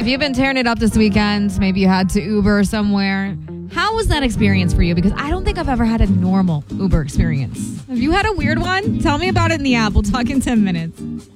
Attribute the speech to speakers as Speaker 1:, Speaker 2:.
Speaker 1: If you've been tearing it up this weekend, maybe you had to Uber somewhere. How was that experience for you? Because I don't think I've ever had a normal Uber experience. Have you had a weird one? Tell me about it in the app. We'll talk in 10 minutes.